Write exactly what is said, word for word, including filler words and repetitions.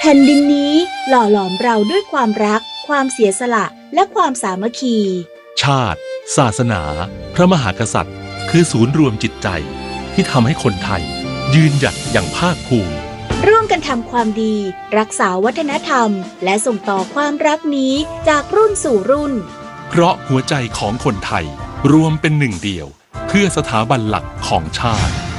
แผ่นดินนี้หล่อหลอมเราด้วยความรักความเสียสละและความสามัคคีชาติศาสนาพระมหากษัตริย์คือศูนย์รวมจิตใจที่ทำให้คนไทยยืนหยัดอย่างภาคภูมิร่วมกันทำความดีรักษาวัฒนธรรมและส่งต่อความรักนี้จากรุ่นสู่รุ่นเพราะหัวใจของคนไทยรวมเป็นหนึ่งเดียวเพื่อสถาบันหลักของชาติ